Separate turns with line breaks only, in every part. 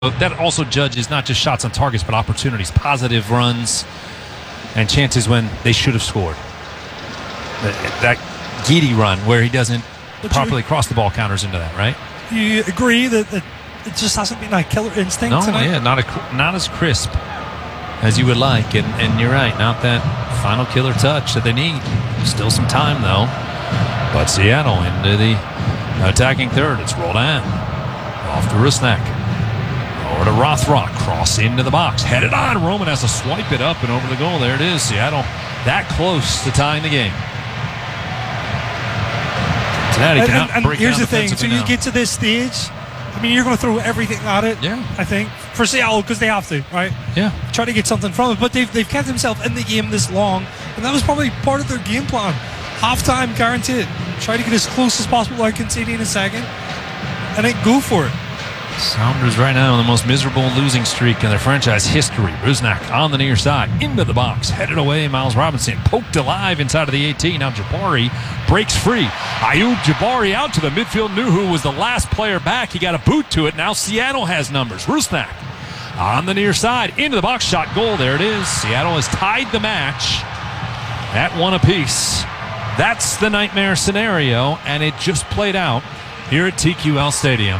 that also judges not just shots on targets, but opportunities, positive runs, and chances when they should have scored. That Geedy run where he doesn't properly cross the ball counters into that, right?
You agree that it just hasn't been that killer instinct tonight?
Yeah, not as crisp as you would like, and you're right, not that final killer touch that they need. Still some time, though. But Seattle into the attacking third. It's Roldan. Off to Rusnak. Over to Rothrock. Cross into the box. Headed on. Roman has to swipe it up and over the goal. There it is. Seattle that close to tying the game.
And here's the thing. So you get to this stage, I mean, you're going to throw everything at it, I think, for Seattle, because they have to, right?
Yeah.
Try to get something from it. But they've kept themselves in the game this long, and that was probably part of their game plan. Halftime, guaranteed. Try to get as close as possible without conceding a second, and then go for it.
Sounders right now on the most miserable losing streak in their franchise history. Rusnak on the near side, into the box, headed away. Miles Robinson poked alive inside of the 18. Now Jabari breaks free. Ayoub Jabari out to the midfield. Nuhu was the last player back. He got a boot to it. Now Seattle has numbers. Rusnak on the near side, into the box, shot, goal. There it is. Seattle has tied the match at one apiece. That's the nightmare scenario, and it just played out here at TQL Stadium.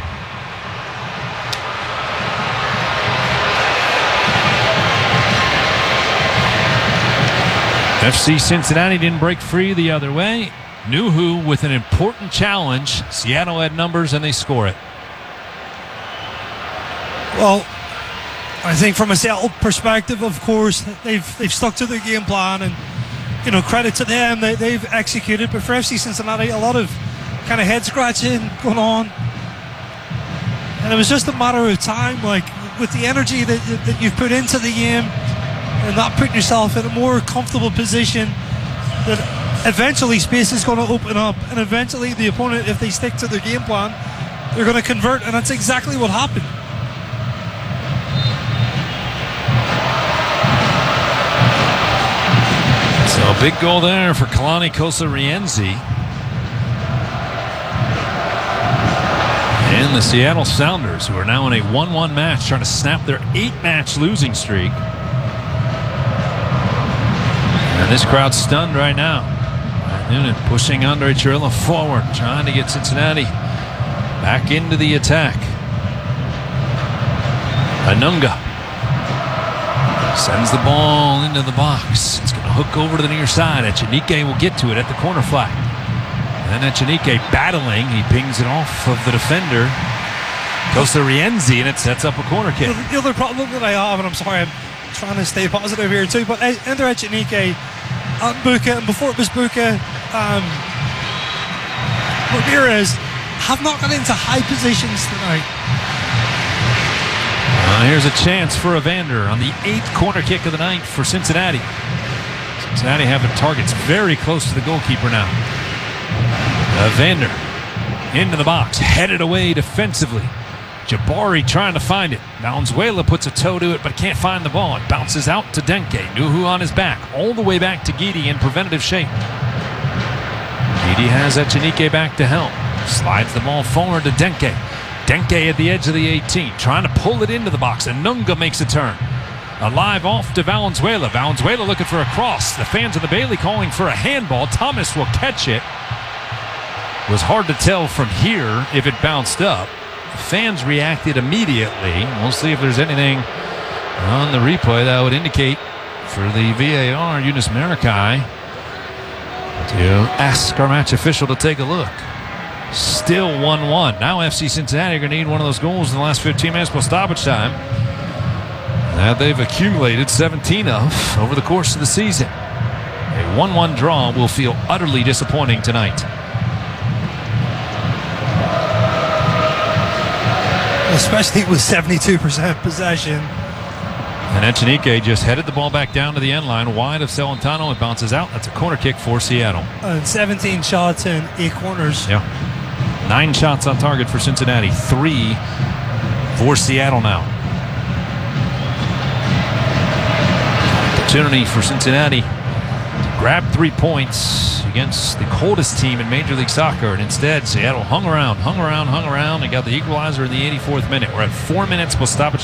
FC Cincinnati didn't break free the other way. Nuhu with an important challenge. Seattle had numbers, and they score it.
Well, I think from a Seattle perspective, of course, they've stuck to their game plan, and credit to them, they've executed. But for FC Cincinnati, a lot of kind of head scratching going on, and it was just a matter of time. Like, with the energy that you've put into the game, and not putting yourself in a more comfortable position, that eventually space is going to open up, and eventually the opponent, if they stick to their game plan, they're going to convert, and that's exactly what happened.
So a big goal there for Kalani Kosa-Rienzi. And the Seattle Sounders, who are now in a 1-1 match, trying to snap their 8-match losing streak. And this crowd's stunned right now. Noonan pushing Andre Chirilla forward, trying to get Cincinnati back into the attack. Anunga sends the ball into the box. It's going to hook over to the near side. Echenike will get to it at the corner flag. And then Echenike battling. He pings it off of the defender, Kosa-Rienzi, and it sets up a corner kick.
The other problem that I have, and I'm sorry, I'm trying to stay positive here too, but Ender Echenike and Buka, and before it was Buka, Ramirez have not got into high positions tonight.
Here's a chance for Evander on the 8th corner kick of the night for Cincinnati. Cincinnati have their targets very close to the goalkeeper now. Evander into the box, headed away defensively. Jabari trying to find it. Valenzuela puts a toe to it, but can't find the ball. It bounces out to Denke. Nuhu on his back, all the way back to Geedy in preventative shape. Geedy has Echenike back to help. Slides the ball forward to Denke. Denke at the edge of the 18, trying to pull it into the box. And Nunga makes a turn. Alive off to Valenzuela. Valenzuela looking for a cross. The fans of the Bailey calling for a handball. Thomas will catch it. Was hard to tell from here if it bounced up. The fans reacted immediately. We'll see if there's anything on the replay that would indicate for the VAR, Eunice Marikai, to ask our match official to take a look. Still 1-1. Now FC Cincinnati are going to need one of those goals in the last 15 minutes plus stoppage time that they've accumulated 17 of over the course of the season. A 1-1 draw will feel utterly disappointing tonight.
Especially with 72% possession.
And Echenike just headed the ball back down to the end line, wide of Celentano. It bounces out. That's a corner kick for Seattle.
17 shots and 8 corners.
Yeah. 9 shots on target for Cincinnati. 3 for Seattle now. Opportunity for Cincinnati to grabbed 3 points against the coldest team in Major League Soccer, and instead Seattle hung around, and got the equalizer in the 84th minute. We're at 4 minutes with stoppage